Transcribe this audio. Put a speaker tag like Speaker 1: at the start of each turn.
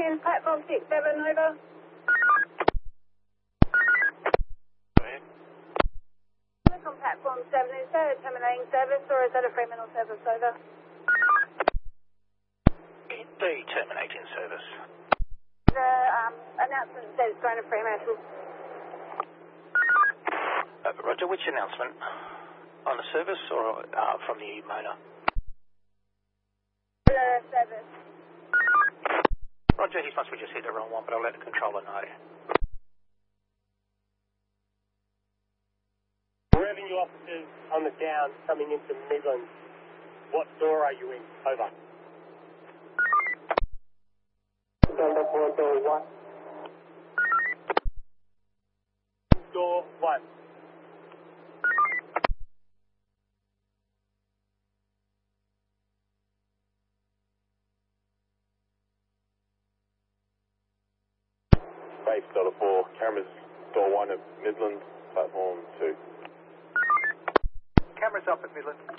Speaker 1: Midland, platform 67, over. On platform 7, is that a terminating service or is that a Fremantle service, over?
Speaker 2: The terminating service.
Speaker 1: The announcement says going to Fremantle.
Speaker 2: Roger, which announcement? On the service or from the motor?
Speaker 1: The service.
Speaker 2: Roger, he must have just hit the wrong one, but I'll let the controller know.
Speaker 3: Revenue officers on the down coming into Midland. What door are you in? Over. Number 4, door 1. Door 1.
Speaker 4: Base Delta 4, cameras door 1 at Midland, platform 2.
Speaker 2: Cameras up at Midland.